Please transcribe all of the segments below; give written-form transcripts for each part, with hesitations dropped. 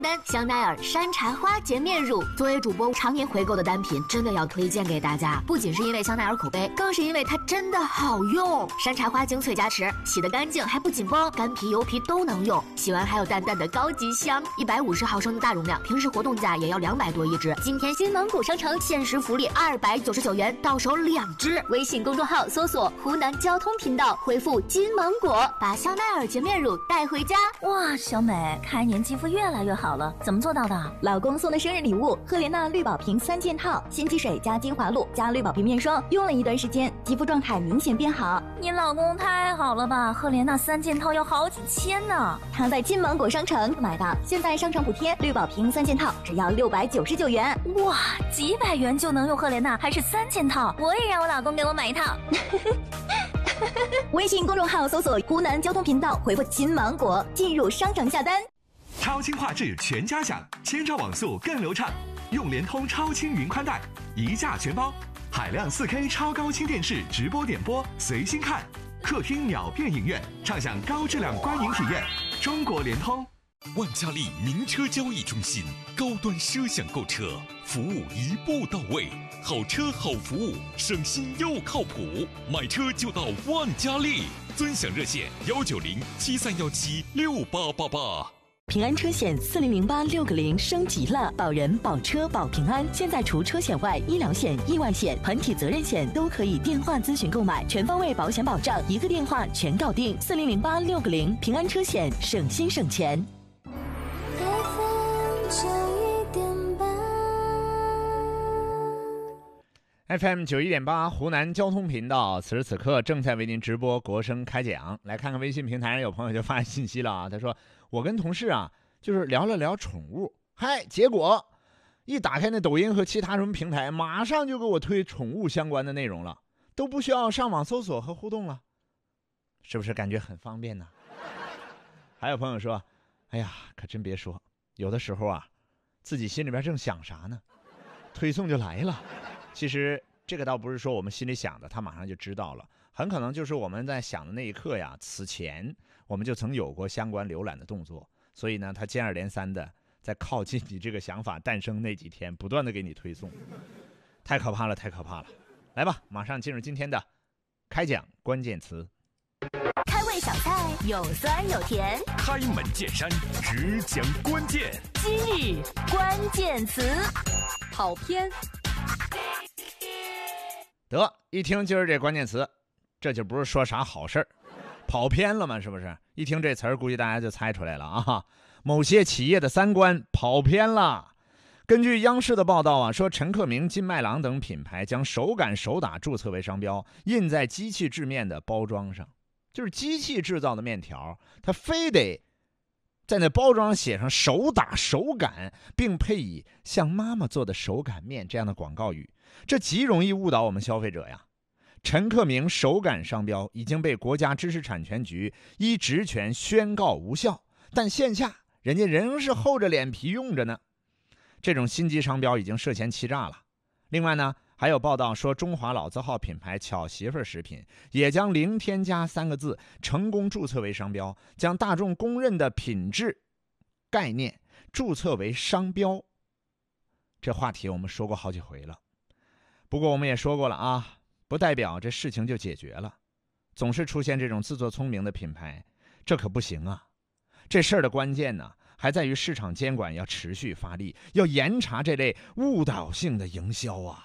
香奈儿山茶花洁面乳，作为主播常年回购的单品，真的要推荐给大家。不仅是因为香奈儿口碑，更是因为它真的好用。山茶花精粹加持，洗得干净还不紧绷，干皮油皮都能用。洗完还有淡淡的高级香。150毫升的大容量，平时活动价也要200多一支。今天新蒙古商城限时福利299元，到手2支。微信公众号搜索湖南交通频道，回复金芒果，把香奈儿洁面乳带回家。 哇，小美，开年肌肤越来越好了，怎么做到的？ 老公送的生日礼物，赫莲娜绿宝瓶3件套，新肌水加精华露加绿宝瓶面霜，用了一段时间，肌肤状态明显变好。 你老公太好了吧，赫莲娜3件套要好几千呢。 他在金芒果商城买的，现在商城补贴，绿宝瓶3件套只要699元。 哇，几百元就能用赫莲娜，还是3件套，我也让我老公给我买一套。 微信公众号搜索湖南交通频道，回复金芒果进入商城下单。 超轻画质全家享，千兆网速更流畅，用联通超轻云宽带，一价全包，海量4K 超高清电视直播点播，随心看，客厅秒变影院，畅享高质量观影体验。中国联通。 万家丽名车交易中心，高端奢享购车，服务一步到位，好车好服务，省心又靠谱，买车就到万家丽，尊享热线19073176888。 平安车险4008-6个0升级了，保人、保车、保平安。现在除车险外，医疗险、意外险、团体责任险都可以电话咨询购买，全方位保险保障，一个电话全搞定。4008-6个0，平安车险，省心省钱。 FM 91.8湖南交通频道，此时此刻正在为您直播国声开讲。来看看微信平台上有朋友就发信息了啊，他说我跟同事啊就是聊了聊宠物，嗨，结果一打开那抖音和其他什么平台，马上就给我推宠物相关的内容了，都不需要上网搜索和互动了，是不是感觉很方便呢？还有朋友说，哎呀，可真别说，有的时候啊自己心里边正想啥呢，推送就来了。其实这个倒不是说我们心里想的他马上就知道了，很可能就是我们在想的那一刻呀，此前我们就曾有过相关浏览的动作，所以呢他接二连三的在靠近你这个想法诞生那几天不断的给你推送，太可怕了，太可怕了。来吧，马上进入今天的开讲关键词。 开胃小菜有酸有甜， 开门见山，只讲关键。 今日关键词， 跑偏。 得，一听今儿这关键词，这就不是说啥好事儿，跑偏了嘛，是不是？一听这词儿，估计大家就猜出来了啊！某些企业的三观跑偏了。根据央视的报道啊，说陈克明、金麦郎等品牌将手感手打注册为商标，印在机器制面的包装上，就是机器制造的面条，它非得在那包装写上手打手感，并配以像妈妈做的手擀面这样的广告语，这极容易误导我们消费者呀。陈克明手感商标已经被国家知识产权局依职权宣告无效，但线下人家仍是厚着脸皮用着呢。这种心机商标已经涉嫌欺诈了。另外呢，还有报道说中华老字号品牌巧媳妇食品也将零添加3个字成功注册为商标，将大众公认的品质概念注册为商标。这话题我们说过好几回了，不过我们也说过了啊，不代表这事情就解决了。总是出现这种自作聪明的品牌，这可不行啊。这事儿的关键呢，还在于市场监管要持续发力，要严查这类误导性的营销啊。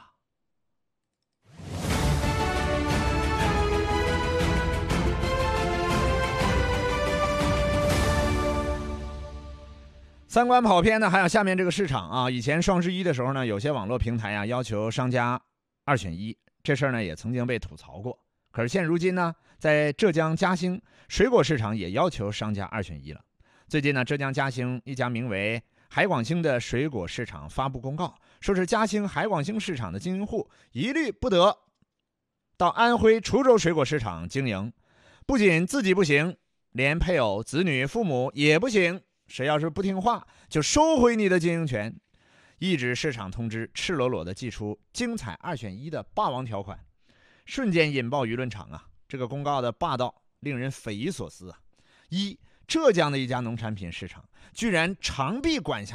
三观跑偏呢，还有下面这个市场啊。以前双11的时候呢，有些网络平台啊要求商家2选1，这事儿呢也曾经被吐槽过。可是现如今呢，在浙江嘉兴水果市场也要求商家2选1了。最近呢，浙江嘉兴一家名为海广兴的水果市场发布公告，说是嘉兴海广兴市场的经营户一律不得到安徽滁州水果市场经营，不仅自己不行，连配偶、子女、父母也不行。谁要是不听话，就收回你的经营权。一纸市场通知赤裸裸地祭出精彩2选1的霸王条款，瞬间引爆舆论场啊！这个公告的霸道令人匪夷所思啊！一， 浙江的一家农产品市场居然长臂管辖